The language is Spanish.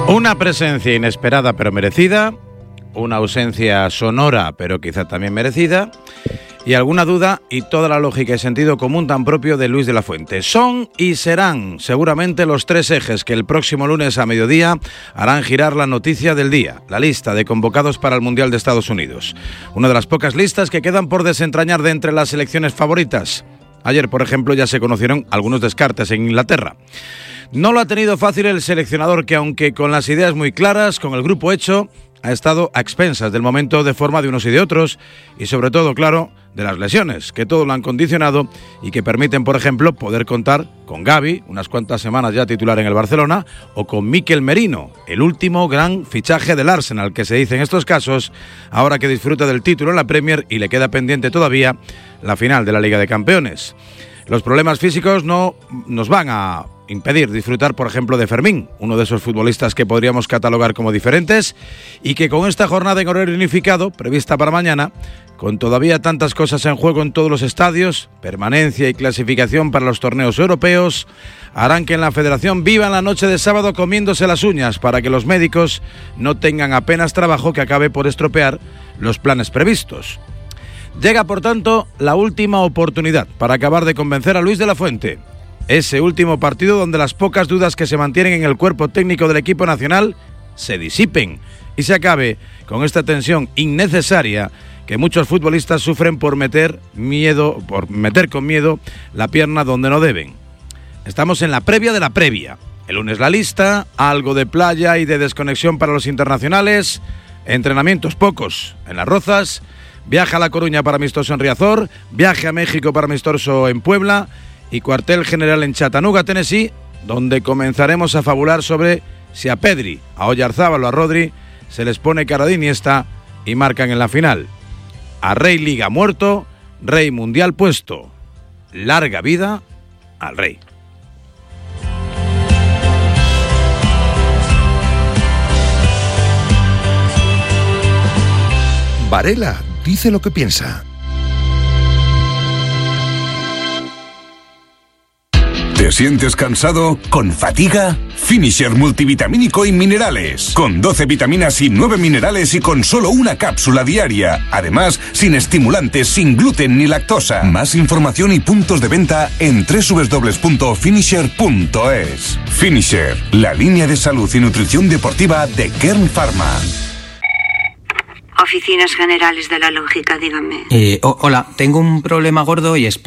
Una presencia inesperada pero merecida, una ausencia sonora pero quizá también merecida, y alguna duda y toda la lógica y sentido común tan propio de Luis de la Fuente. Son y serán seguramente los tres ejes que el próximo lunes a mediodía harán girar la noticia del día, la lista de convocados para el Mundial de Estados Unidos. Una de las pocas listas que quedan por desentrañar de entre las selecciones favoritas. Ayer, por ejemplo, ya se conocieron algunos descartes en Inglaterra. No lo ha tenido fácil el seleccionador que, aunque con las ideas muy claras, con el grupo hecho, ha estado a expensas del momento de forma de unos y de otros y sobre todo, claro, de las lesiones, que todo lo han condicionado y que permiten, por ejemplo, poder contar con Gavi, unas cuantas semanas ya titular en el Barcelona, o con Mikel Merino, el último gran fichaje del Arsenal, que se dice en estos casos, ahora que disfruta del título en la Premier y le queda pendiente todavía la final de la Liga de Campeones. Los problemas físicos no nos van a impedir disfrutar, por ejemplo, de Fermín, uno de esos futbolistas que podríamos catalogar como diferentes y que con esta jornada en horario unificado, prevista para mañana, con todavía tantas cosas en juego en todos los estadios, permanencia y clasificación para los torneos europeos, harán que en la Federación vivan la noche de sábado comiéndose las uñas para que los médicos no tengan apenas trabajo que acabe por estropear los planes previstos. Llega, por tanto, la última oportunidad para acabar de convencer a Luis de la Fuente. Ese último partido donde las pocas dudas que se mantienen en el cuerpo técnico del equipo nacional se disipen y se acabe con esta tensión innecesaria que muchos futbolistas sufren por meter con miedo la pierna donde no deben. Estamos en la previa de la previa. El lunes la lista, algo de playa y de desconexión para los internacionales, entrenamientos pocos en Las Rozas, viaje a La Coruña para amistoso en Riazor, viaje a México para amistoso en Puebla y cuartel general en Chattanooga, Tennessee, donde comenzaremos a fabular sobre si a Pedri, a Oyarzábal o a Rodri se les pone cara de Iniesta y marcan en la final. A Rey Liga muerto, Rey Mundial puesto. Larga vida al Rey. Varela dice lo que piensa. ¿Te sientes cansado? ¿Con fatiga? Finisher multivitamínico y minerales. Con 12 vitaminas y 9 minerales y con solo una cápsula diaria. Además, sin estimulantes, sin gluten ni lactosa. Más información y puntos de venta en www.finisher.es. Finisher, la línea de salud y nutrición deportiva de Kern Pharma. Oficinas Generales de la Lógica, dígame. Hola, tengo un problema gordo y espero